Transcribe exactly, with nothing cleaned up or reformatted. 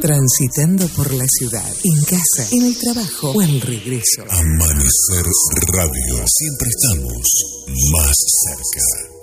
Transitando por la ciudad, en casa, en el trabajo o al regreso. Amanecer Radio. Siempre estamos más cerca.